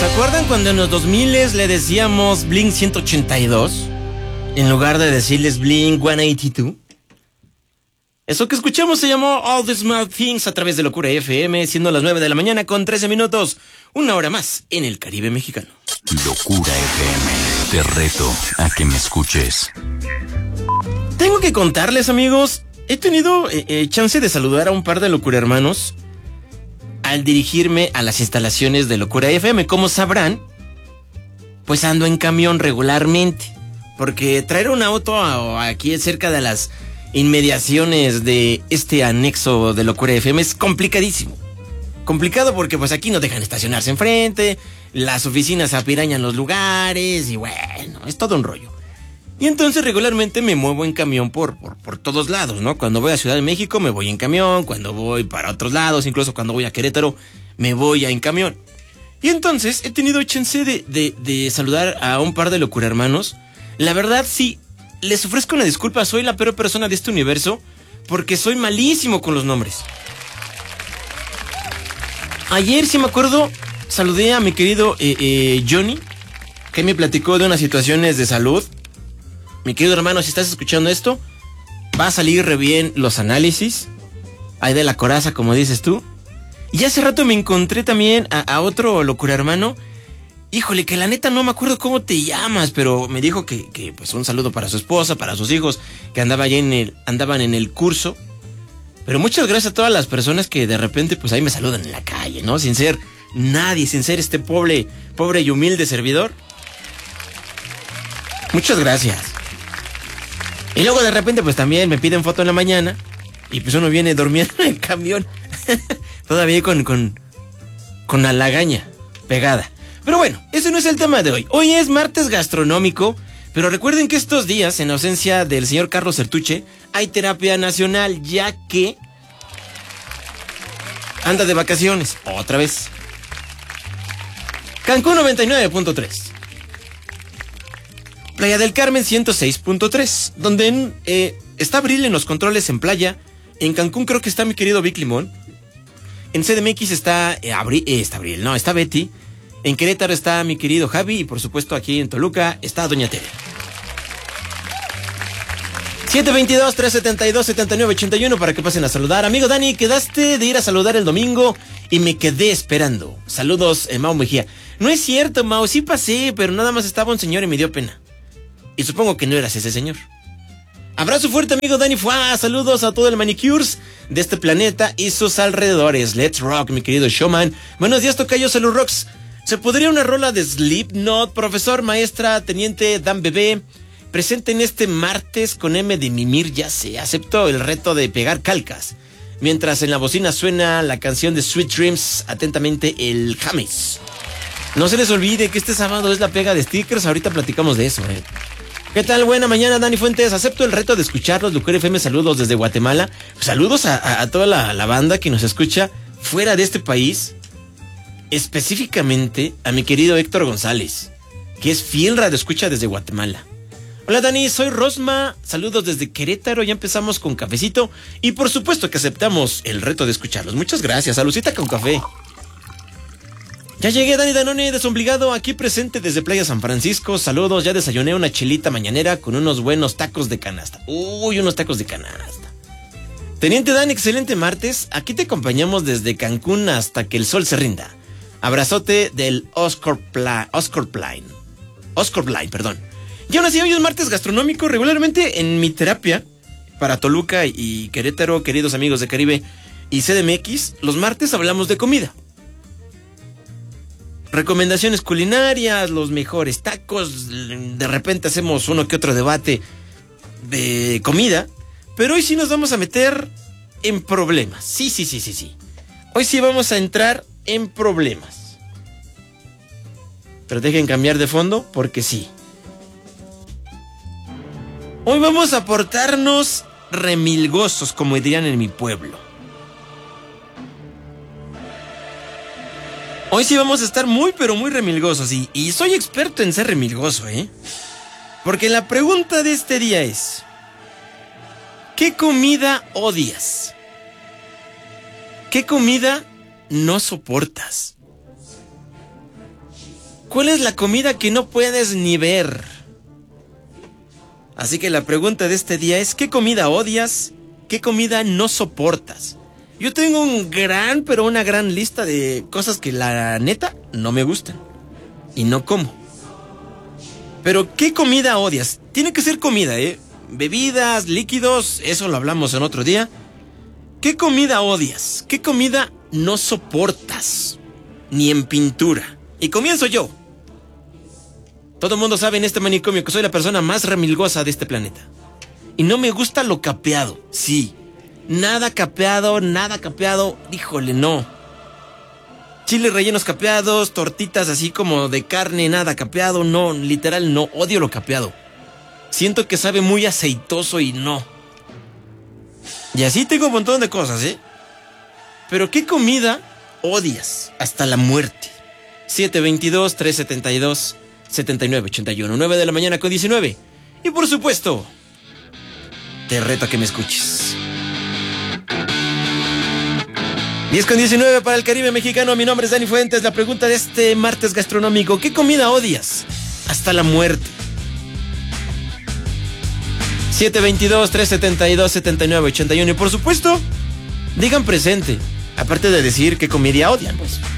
¿Recuerdan cuando en los 2000 le decíamos Blink 182 en lugar de decirles Blink 182? Eso que escuchamos se llamó All the Small Things a través de Locura FM, siendo las 9 de la mañana con 13 minutos, una hora más en el Caribe mexicano. Locura FM, te reto a que me escuches. Tengo que contarles, amigos, he tenido chance de saludar a un par de Locura hermanos al dirigirme a las instalaciones de Locura FM. Como sabrán, pues ando en camión regularmente, porque traer un auto aquí cerca de las inmediaciones de este anexo de Locura FM es complicadísimo. Complicado porque pues aquí no dejan estacionarse enfrente, las oficinas apirañan los lugares y bueno, es todo un rollo. Y entonces regularmente me muevo en camión por todos lados, ¿no? Cuando voy a Ciudad de México me voy en camión, cuando voy para otros lados, incluso cuando voy a Querétaro me voy en camión. Y entonces he tenido chance de saludar a un par de Locura hermanos. La verdad sí, les ofrezco una disculpa, soy la peor persona de este universo porque soy malísimo con los nombres. Ayer, si me acuerdo, saludé a mi querido Johnny, que me platicó de unas situaciones de salud. Mi querido hermano, si estás escuchando esto, va a salir re bien los análisis. Hay de la coraza, como dices tú. Y hace rato me encontré también a otro Locura hermano. Híjole, que la neta no me acuerdo cómo te llamas, pero me dijo que pues un saludo para su esposa, para sus hijos, que andaban en el curso. Pero muchas gracias a todas las personas que de repente pues ahí me saludan en la calle, ¿no? Sin ser nadie, sin ser este pobre y humilde servidor. Muchas gracias. Y luego de repente pues también me piden foto en la mañana y pues uno viene durmiendo en el camión. Todavía con la lagaña pegada. Pero bueno, ese no es el tema de hoy. Hoy es martes gastronómico, pero recuerden que estos días, en ausencia del señor Carlos Sertuche, hay terapia nacional, ya que anda de vacaciones, otra vez. Cancún 99.3. Playa del Carmen 106.3, donde está Abril en los controles en playa. En Cancún creo que está mi querido Vic Limón. En CDMX está está Betty. En Querétaro está mi querido Javi y por supuesto aquí en Toluca está Doña Tere. 722-372-7981 para que pasen a saludar. Amigo Dani, quedaste de ir a saludar el domingo y me quedé esperando. Saludos, Mau Mejía. No es cierto, Mau, sí pasé, pero nada más estaba un señor y me dio pena. Y supongo que no eras ese señor. Abrazo fuerte, amigo Dani Fuá. Saludos a todo el manicures de este planeta y sus alrededores. Let's rock, mi querido showman. Buenos días, tocayo, salud rocks. ¿Se podría una rola de Slipknot, profesor, maestra, teniente, Dan Bebé? Presente en este martes con M de Mimir, ya sé, acepto el reto de pegar calcas. Mientras en la bocina suena la canción de Sweet Dreams, atentamente el James. No se les olvide que este sábado es la pega de stickers, ahorita platicamos de eso, ¿Qué tal? Buena mañana, Dani Fuentes. Acepto el reto de escucharlos. Locura FM, saludos desde Guatemala. Saludos a toda la banda que nos escucha fuera de este país. Específicamente a mi querido Héctor González, que es fiel radio escucha desde Guatemala. Hola Dani, soy Rosma, saludos desde Querétaro, ya empezamos con cafecito y por supuesto que aceptamos el reto de escucharlos. Muchas gracias, salucita con café. Ya llegué, Dani Danone, desobligado, aquí presente desde Playa San Francisco. Saludos, ya desayuné una chelita mañanera con unos buenos tacos de canasta. Uy, unos tacos de canasta. Teniente Dan, excelente martes, aquí te acompañamos desde Cancún hasta que el sol se rinda. Abrazote del Oscar Blind, perdón. Y aún así, hoy es martes gastronómico. Regularmente en mi terapia para Toluca y Querétaro, queridos amigos de Caribe y CDMX, los martes hablamos de comida. Recomendaciones culinarias, los mejores tacos. De repente hacemos uno que otro debate de comida. Pero hoy sí nos vamos a meter en problemas. Sí. Hoy sí vamos a entrar en problemas. Pero dejen cambiar de fondo porque sí. Hoy vamos a portarnos remilgosos, como dirían en mi pueblo. Hoy sí vamos a estar muy pero muy remilgosos y soy experto en ser remilgoso, Porque la pregunta de este día es: ¿qué comida odias? ¿Qué comida no soportas? ¿Cuál es la comida que no puedes ni ver? Así que la pregunta de este día es, ¿qué comida odias? ¿Qué comida no soportas? Yo tengo una gran lista de cosas que la neta no me gustan. Y no como. Pero, ¿qué comida odias? Tiene que ser comida, ¿eh? Bebidas, líquidos, eso lo hablamos en otro día. ¿Qué comida odias? ¿Qué comida no soportas? Ni en pintura. Y comienzo yo. Todo el mundo sabe en este manicomio que soy la persona más remilgosa de este planeta. Y no me gusta lo capeado, sí. Nada capeado, híjole, no. Chiles rellenos capeados, tortitas así como de carne, nada capeado, no, literal no, odio lo capeado. Siento que sabe muy aceitoso y no. Y así tengo un montón de cosas, ¿eh? Pero ¿qué comida odias hasta la muerte? 722-372-7981, 9 de la mañana con 19. Y por supuesto, te reto a que me escuches. 10 con 19 para el Caribe mexicano. Mi nombre es Dani Fuentes. La pregunta de este martes gastronómico: ¿qué comida odias hasta la muerte? 722-372-7981. Y por supuesto, digan presente. Aparte de decir qué comida odian, pues